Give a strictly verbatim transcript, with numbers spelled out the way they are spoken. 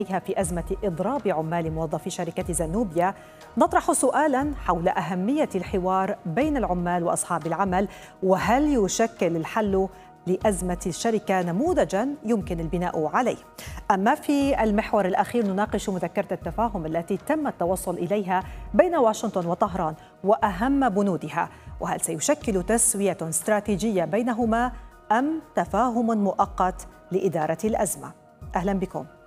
في أزمة إضراب عمال موظفي شركة زنوبيا، نطرح سؤالا حول أهمية الحوار بين العمال وأصحاب العمل، وهل يشكل الحل لأزمة الشركة نموذجا يمكن البناء عليه؟ أما في المحور الأخير نناقش مذكرة التفاهم التي تم التوصل إليها بين واشنطن وطهران وأهم بنودها، وهل سيشكل تسوية استراتيجية بينهما أم تفاهم مؤقت لإدارة الأزمة؟ أهلا بكم.